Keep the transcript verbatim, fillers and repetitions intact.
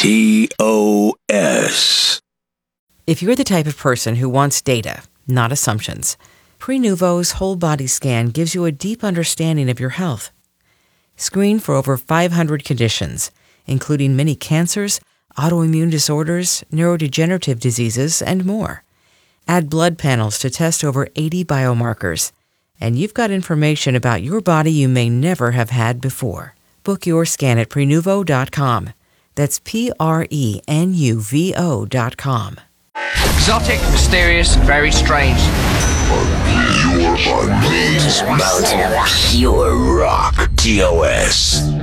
T O S. If you're the type of person who wants data, not assumptions, Prenuvo's whole body scan gives you a deep understanding of your health. Screen for over five hundred conditions, including many cancers, autoimmune disorders, neurodegenerative diseases, and more. Add blood panels to test over eighty biomarkers, and you've got information about your body you may never have had before. Book your scan at Prenuvo dot com. That's P R E N U V O dot com. Exotic, mysterious, very strange. Pure Mountain of Pure Rock. T O S.